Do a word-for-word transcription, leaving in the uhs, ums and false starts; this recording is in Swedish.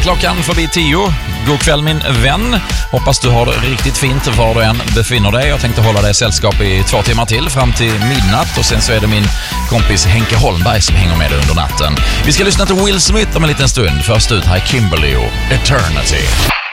klockan förbi tio. God kväll min vän. Hoppas du har det riktigt fint var du än befinner dig. Jag tänkte hålla dig sällskap i två timmar till fram till midnatt. Och sen så är det min kompis Henke Holmberg som hänger med dig under natten. Vi ska lyssna till Will Smith om en liten stund. Först ut här är Kimberly och Eternity.